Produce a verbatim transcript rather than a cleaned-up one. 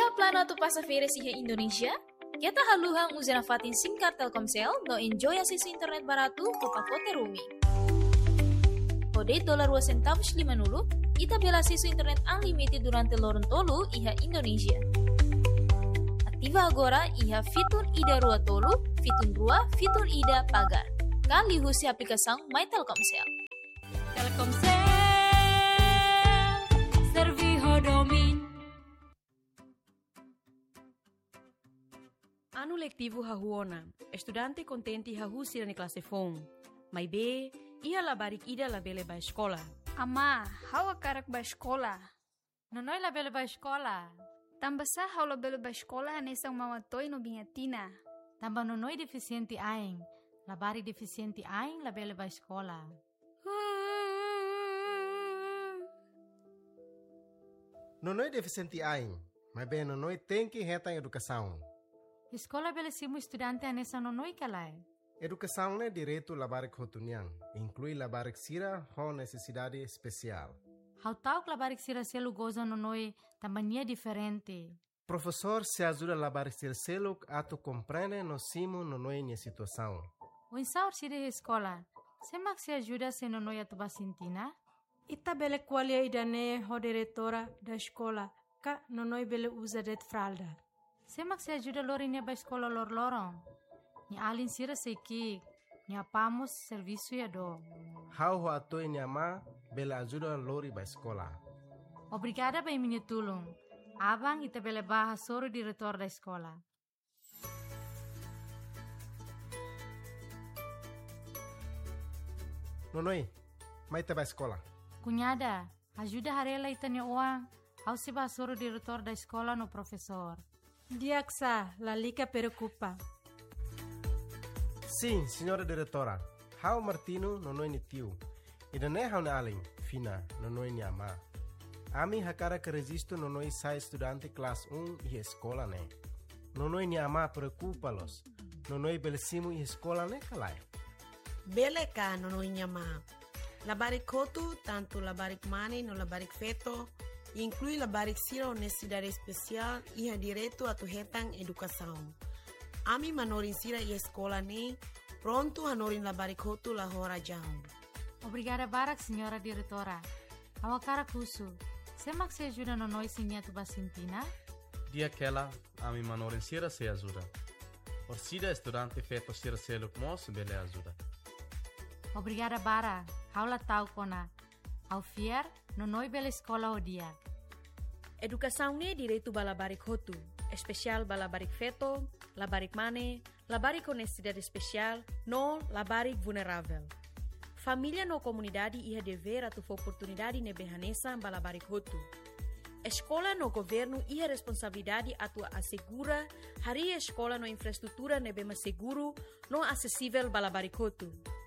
Iha plano tu passageira iha Indonesia? Kita haluhang usina fatin singkat Telkomsel no enjoy akses internet barato ke pacote roaming. Kode dolar dua centavos lima nulu, ita bela akses internet unlimited durante lorong tolu iha Indonesia. Ativa agora iha fitur ida rua tolu, fitur rua, fitur ida pagar. Kali husi aplikação My Telkomsel. Telkomsel, serviho domin. Ano letivo hahuona, estudante contente hahusi na classe fom. Mai be, ia labarik ida labele ba escola. Ama, hawa karak ba escola? Nonoy labele ba escola? Tambasa haw labele ba escola anesang mamatoy no bingatina. Tamba nonoy deficiente aing, labari deficiente aing labele ba escola. Nonoy deficiente aing, mas bem nonoy tem que reta em educação. Escola belesimo estudante anessa nonoy kalay. Educação é direito labarik hotunian, inclui labarik sira com necessidade especial. How tau labarik sira selu goza nonoy tambania diferente. Professor se ajuda labarik sira selu ato compreende no simo nonoy nia situação. O insaur sira escola, semak se ajuda se nonoy atuba sintina? Ita bele qualia idane ho diretora da escola, ka nonoy bele usa det fralda. Semak se ajuda lori nia ba escola lor lorong. Ni alin sira seiki, ni apamos serviço ya do. How ho atoi nia ma bele ajuda lori ba escola. Obrigada ba minha tulung. Abang ita bele baha soro diretor da escola. Nonoy, mai te ba escola. Cunhada, ajuda harela ita nia uang. How se ba soro diretor da escola no professor. Diaksa, la lica preocupa. Sim, senhora diretora. How Martino nonoy ni tio. Ida ne how na alin, fina nonoy ni ama. Ami hakara que resisto nonoy sai estudante classe um e escola ne. Nonoy ni ama preocupa-los. Nonoy belesimu e escola ne kalai. Bele ka nonoy ni ama. Labarik kotu, tanto labarik mane no labarik feto, inclui labarik sira o necessidade especial e direito a tu retang educação. Ami manorin sira e escola ne, pronto hanorin labarik kotu la hora jam. Obrigada barak, senhora diretora. Awakara kusu. Semak se ajuda no noi sinia tu basintina? Dia aquela, ami manorin sira se ajuda. Orsida estudante feto sira se lukmos bele ajuda. Obrigada bara. Haula tau kona. Au fier, no noi bela escola o dia. Educação ne direito ba labarik hotu, especial ba labarik feto, labarik mane, labarik com necessidade especial, no labarik vulnerável. Família no comunidade ia dever a tu oportunidade ne behanesa ba labarik hotu. Escola no governo ia responsabilidade a tu assegura hari escola no infraestrutura ne bema seguro no acessível ba labarik hotu.